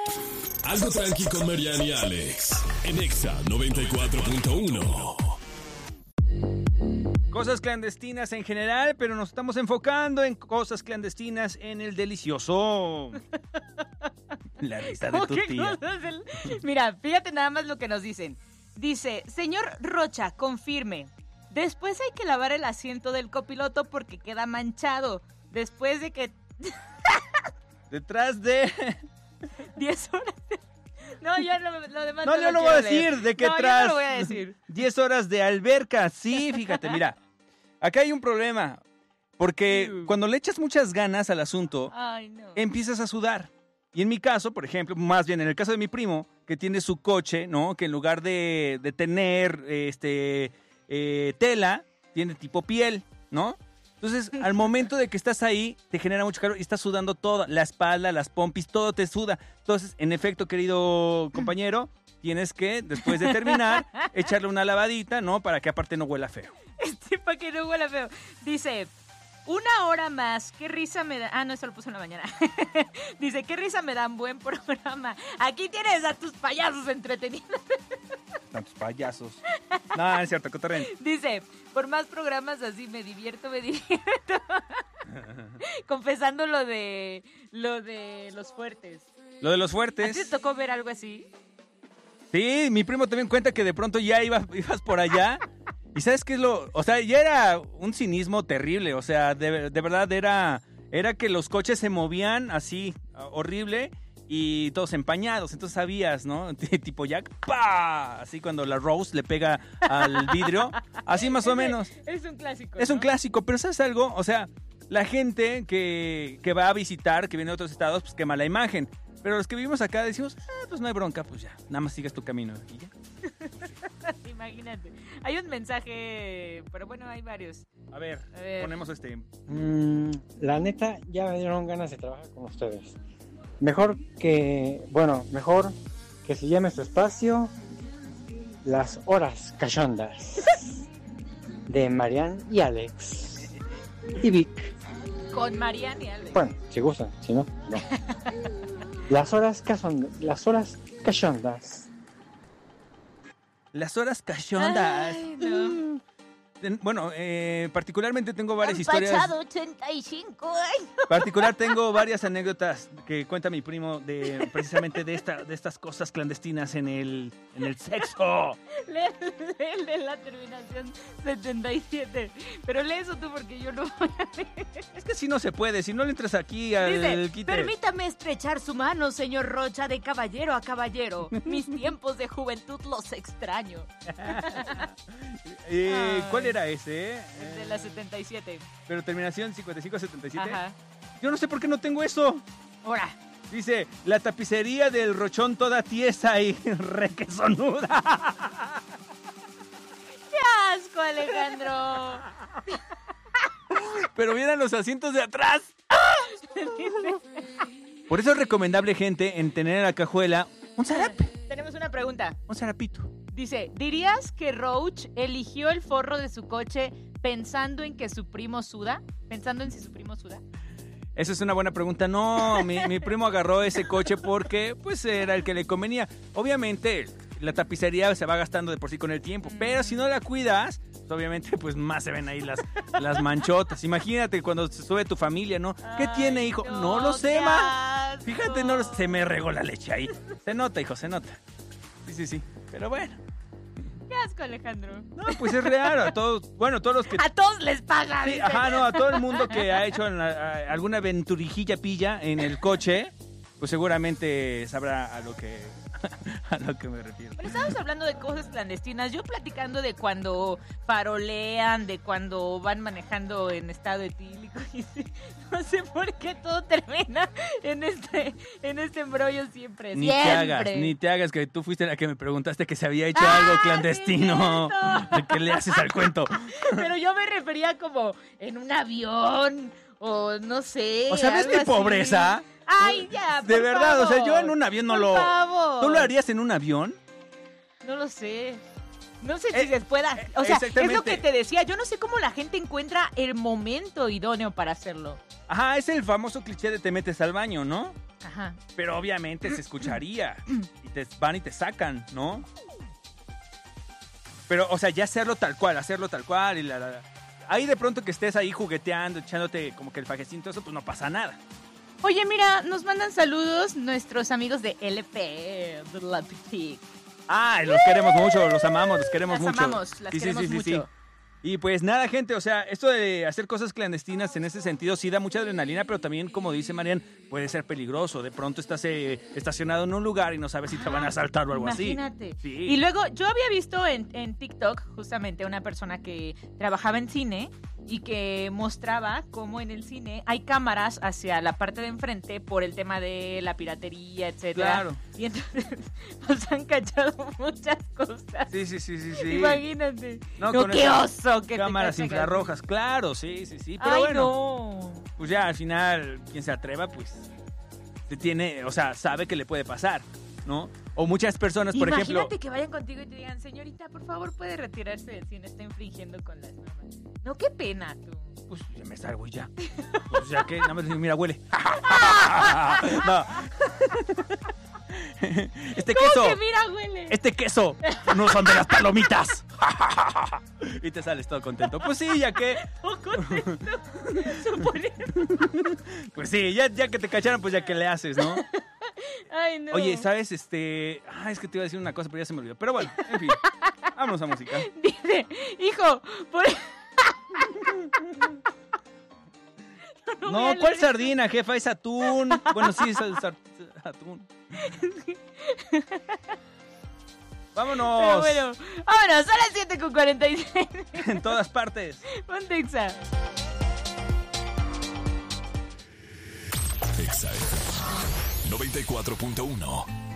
Algo tranqui con Mariana y Alex. En Exa 94.1. Cosas clandestinas en general, pero nos estamos enfocando en cosas clandestinas en el delicioso. La risa de tu tía. Mira, fíjate nada más lo que nos dicen. Dice, señor Rocha, confirme. Después hay que lavar el asiento del copiloto porque queda manchado. Después de que... Detrás de... 10 horas. No, ya lo demás no, yo no voy a decir de qué no, tras. yo no lo voy a decir. 10 horas de alberca. Sí, fíjate, mira. Acá hay un problema. Porque cuando le echas muchas ganas al asunto, Ay, no. empiezas a sudar. Y en mi caso, por ejemplo, más bien en el caso de mi primo, que tiene su coche, ¿no? Que en lugar de tener tela, tiene tipo piel, ¿no? Entonces, al momento de que estás ahí, te genera mucho calor y estás sudando toda, la espalda, las pompis, todo te suda. Entonces, en efecto, querido compañero, tienes que, después de terminar, echarle una lavadita, ¿no? Para que aparte no huela feo. Para que no huela feo. Dice, 1 hora más, qué risa me da... Ah, no, eso lo puse en la mañana. Dice, qué risa me dan, buen programa. Aquí tienes a tus payasos entretenidos. Tantos payasos. No, es cierto, cotorren. Dice, por más programas así me divierto. Confesando lo de los fuertes. Lo de los ¿A fuertes. ti te tocó ver algo así? Sí, mi primo también cuenta que de pronto ya ibas por allá. ¿Y sabes qué es lo...? O sea, ya era un cinismo terrible. O sea, de verdad era que los coches se movían así, horrible, y todos empañados. Entonces sabías, ¿no? Tipo Jack, ¡pa! Así cuando la Rose le pega al vidrio. Así más o menos. Es un clásico, Es un clásico, pero ¿sabes algo? O sea, la gente que va a visitar, que viene de otros estados, pues quema la imagen. Pero los que vivimos acá decimos, pues no hay bronca, pues ya, nada más sigues tu camino y ya. Imagínate. Hay un mensaje, pero bueno, hay varios. A ver. Ponemos La neta, ya me dieron ganas de trabajar con ustedes. Mejor que se llame su espacio Las Horas Cachondas de Marian y Alex y Vic. Con Marian y Alex. Bueno, si gustan, si no, no. Las horas cachondas. Las horas cachondas. Ay, no. Bueno, particularmente tengo varias historias. Han pasado 85 años. Particular tengo varias anécdotas que cuenta mi primo precisamente de estas cosas clandestinas en el sexo. Lee de la terminación 77. Pero lee eso tú porque yo no voy a leer. Es que si no se puede, si no le entras aquí al Dice, quite. permítame estrechar su mano, señor Rocha, de caballero a caballero. Mis tiempos de juventud los extraño. ¿Cuál era ese? El de la 77. Pero terminación 55-77. Ajá. Yo no sé por qué no tengo eso. Ahora. Dice, la tapicería del rochón toda tiesa y requesonuda. ¡Qué asco, Alejandro! Pero vieran los asientos de atrás. Por eso es recomendable, gente, en tener en la cajuela un zarape. Tenemos una pregunta. Un zarapito. Dice, ¿dirías que Roach eligió el forro de su coche pensando en que su primo suda? ¿Pensando en si su primo suda? Esa es una buena pregunta. No, mi primo agarró ese coche porque pues era el que le convenía. Obviamente la tapicería se va gastando de por sí con el tiempo, pero si no la cuidas, pues, obviamente pues más se ven ahí las manchotas. Imagínate cuando se sube tu familia, ¿no? ¿Qué tiene, hijo? No lo sé, ma. Fíjate, se me regó la leche ahí. Se nota, hijo, se nota. Sí. Pero bueno. Qué asco, Alejandro. No, pues es real. A todos los que... A todos les pagan. Sí, a todo el mundo que ha hecho alguna aventurijilla pilla en el coche, pues seguramente sabrá a lo que me refiero. Bueno, estábamos hablando de cosas clandestinas. Yo platicando de cuando farolean, de cuando van manejando en estado etílico. Y no sé por qué todo termina en este embrollo siempre. Ni te hagas que tú fuiste la que me preguntaste que se había hecho algo clandestino. ¿De qué le haces al cuento? Pero yo me refería como en un avión o no sé. O sea, ¿ves mi pobreza? Ay, ya, de verdad, favor. O sea, yo en un avión no por lo... favor. ¿Tú lo harías en un avión? No lo sé. No sé si se pueda. O sea, es lo que te decía. Yo no sé cómo la gente encuentra el momento idóneo para hacerlo. Ajá, es el famoso cliché de te metes al baño, ¿no? Ajá. Pero obviamente se escucharía. Y te van y te sacan, ¿no? Pero, o sea, ya hacerlo tal cual. Y ahí de pronto que estés ahí jugueteando, echándote como que el fajecito, eso, pues no pasa nada. Oye, mira, nos mandan saludos nuestros amigos de LP, de la Pitic. Ah, los queremos mucho, los amamos, los queremos mucho. Las queremos mucho. Y pues nada, gente, o sea, esto de hacer cosas clandestinas en ese sentido sí da mucha adrenalina, pero también, como dice Marian, puede ser peligroso. De pronto estás estacionado en un lugar y no sabes si te van a asaltar o algo imagínate. así. Sí. Y luego, yo había visto en TikTok justamente una persona que trabajaba en cine y que mostraba cómo en el cine hay cámaras hacia la parte de enfrente por el tema de la piratería, etcétera. Claro. Y entonces nos han cachado muchas cosas. Sí. Imagínate. No, No, con qué esas oso que cámaras te cachan. infrarrojas, claro, sí. Pero Ay, bueno, no. pues ya al final, quien se atreva, pues sabe que le puede pasar, ¿no? O muchas personas, por ejemplo... Imagínate que vayan contigo y te digan, señorita, por favor, puede retirarse del cine, está infringiendo con las normas. No, qué pena, tú. Pues ya me salgo y ya. Pues ya que, nada más mira, huele. No. Este ¿Cómo queso. que mira, huele? Este queso no son de las palomitas. Y te sales todo contento. Pues sí, ya que. Todo contento. Suponiendo. Pues sí, ya que te cacharon, pues ya que le haces, ¿no? Ay, no. Oye, ¿sabes? Es que te iba a decir una cosa, pero ya se me olvidó. Pero bueno, en fin. Vámonos a música. Dice, hijo, por... No, ¿cuál sardina, jefa? Es atún. Bueno, sí, es atún. Vámonos. Pero bueno, vámonos, son las 7:46. En todas partes. Ponte Exa. Exa FM 94.1.